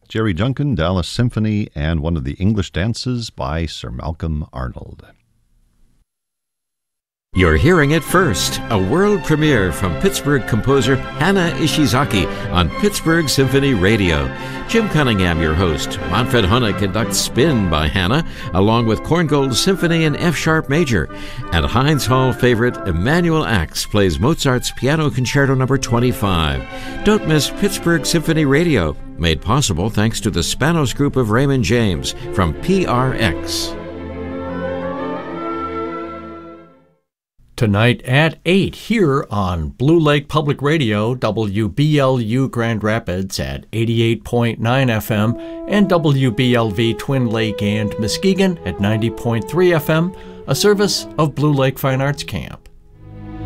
Jerry Junkin, Dallas Symphony, and one of the English dances by Sir Malcolm Arnold. You're hearing it first, a world premiere from Pittsburgh composer Hana Ishizaki on Pittsburgh Symphony Radio. Jim Cunningham, your host. Manfred Hohne conducts Spin by Hana, along with Korngold Symphony in F-sharp major. And Heinz Hall favorite Emanuel Ax plays Mozart's Piano Concerto No. 25. Don't miss Pittsburgh Symphony Radio, made possible thanks to the Spanos Group of Raymond James from PRX. Tonight at 8 here on Blue Lake Public Radio, WBLU Grand Rapids at 88.9 FM, and WBLV Twin Lake and Muskegon at 90.3 FM, a service of Blue Lake Fine Arts Camp.